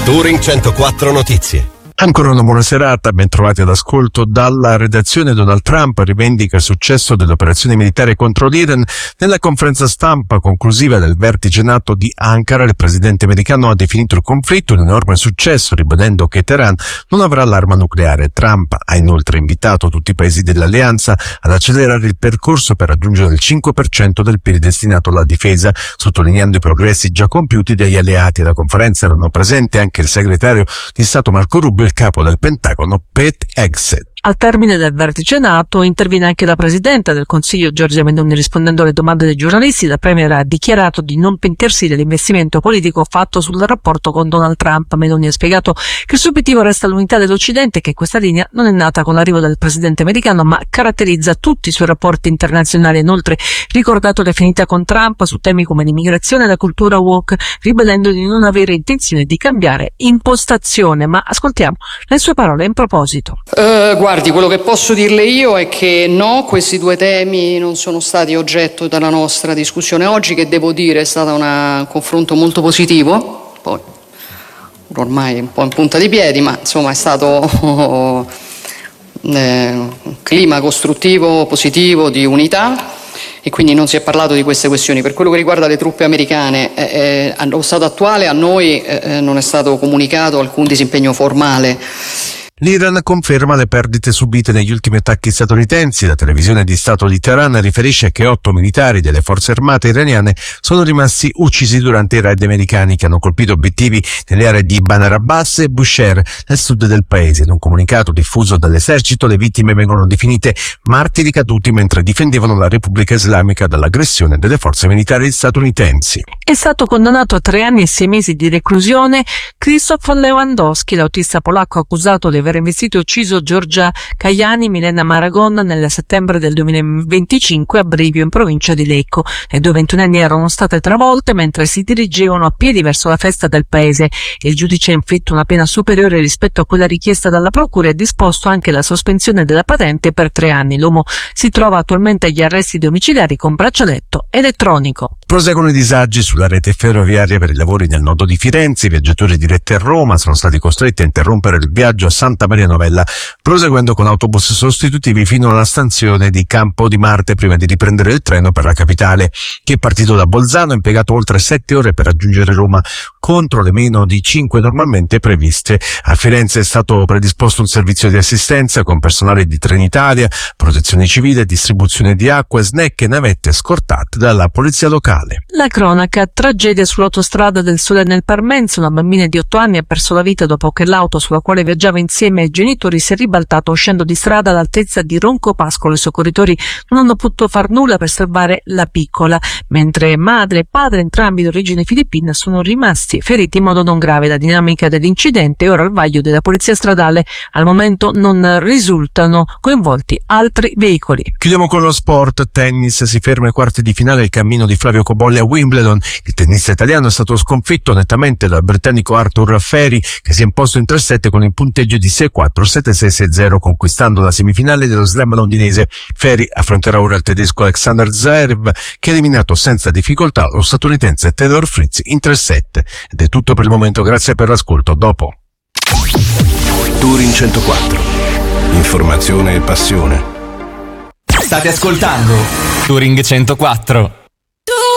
Touring 104 Notizie. Ancora una buona serata, ben trovati all'ascolto. Dalla redazione Donald Trump rivendica il successo dell'operazione militare contro l'Iran. Nella conferenza stampa conclusiva del vertice NATO di Ankara, il presidente americano ha definito il conflitto un enorme successo, ribadendo che Teheran non avrà l'arma nucleare. Trump ha inoltre invitato tutti i paesi dell'alleanza ad accelerare il percorso per raggiungere il 5% del PIL destinato alla difesa, sottolineando i progressi già compiuti dagli alleati. Alla conferenza erano presenti anche il segretario di Stato Marco Rubio, il capo del Pentagono Pete Hegseth. Al termine del vertice NATO interviene anche la Presidente del Consiglio Giorgia Meloni. Rispondendo alle domande dei giornalisti, la Premier ha dichiarato di non pentirsi dell'investimento politico fatto sul rapporto con Donald Trump. Meloni ha spiegato che il suo obiettivo resta l'unità dell'Occidente e che questa linea non è nata con l'arrivo del Presidente americano, ma caratterizza tutti i suoi rapporti internazionali. Inoltre ricordato le affinità con Trump su temi come l'immigrazione e la cultura woke, ribadendo di non avere intenzione di cambiare impostazione. Ma ascoltiamo le sue parole in proposito. Guardi, quello che posso dirle io è che no, questi due temi non sono stati oggetto della nostra discussione oggi, che devo dire è stato un confronto molto positivo, poi ormai un po' in punta di piedi, ma insomma è stato un clima costruttivo, positivo, di unità, e quindi non si è parlato di queste questioni. Per quello che riguarda le truppe americane, allo stato attuale a noi non è stato comunicato alcun disimpegno formale. L'Iran conferma le perdite subite negli ultimi attacchi statunitensi. La televisione di Stato di Teheran riferisce che 8 militari delle forze armate iraniane sono rimasti uccisi durante i raid americani che hanno colpito obiettivi nelle aree di Bandar Abbas e Bushehr, nel sud del paese. In un comunicato diffuso dall'esercito, le vittime vengono definite martiri caduti mentre difendevano la Repubblica Islamica dall'aggressione delle forze militari statunitensi. È stato condannato a 3 anni e 6 mesi di reclusione Krzysztof Lewandowski, l'autista polacco accusato di aver investito e ucciso Giorgia Kajani e Milena Maragon nel settembre del 2025 a Brivio, in provincia di Lecco. Le due ventunenni erano state travolte mentre si dirigevano a piedi verso la festa del paese. Il giudice ha inflitto una pena superiore rispetto a quella richiesta dalla procura e ha disposto anche la sospensione della patente per 3 anni. L'uomo si trova attualmente agli arresti domiciliari con braccialetto elettronico. Proseguono i disagi sulla rete ferroviaria per i lavori nel nodo di Firenze. I viaggiatori diretti a Roma sono stati costretti a interrompere il viaggio a Santa Maria Novella, proseguendo con autobus sostitutivi fino alla stazione di Campo di Marte prima di riprendere il treno per la capitale, che è partito da Bolzano e ha impiegato oltre 7 ore per raggiungere Roma, contro le meno di 5 normalmente previste. A Firenze è stato predisposto un servizio di assistenza con personale di Trenitalia, protezione civile, distribuzione di acqua, snack e navette scortate dalla polizia locale. La cronaca: tragedia sull'autostrada del Sole nel Parmense. Una bambina di 8 anni ha perso la vita dopo che l'auto sulla quale viaggiava insieme ai genitori si è ribaltata uscendo di strada all'altezza di Roncopascolo. I soccorritori non hanno potuto far nulla per salvare la piccola, mentre madre e padre, entrambi di origine filippina, sono rimasti feriti in modo non grave. La dinamica dell'incidente è ora al vaglio della polizia stradale. Al momento non risultano coinvolti altri veicoli. Chiudiamo con lo sport. Tennis: si ferma ai quarti di finale il cammino di Flavio Cobolli a Wimbledon. Il tennista italiano è stato sconfitto nettamente dal britannico Arthur Ferry, che si è imposto in 3-7 con il punteggio di 6-4, 7-6, 6-0, conquistando la semifinale dello slam londinese. Ferry affronterà ora il tedesco Alexander Zverev, che ha eliminato senza difficoltà lo statunitense Taylor Fritz in 3-7. Ed è tutto per il momento, grazie per l'ascolto. Dopo Touring 104. Informazione e passione. State ascoltando Touring 104.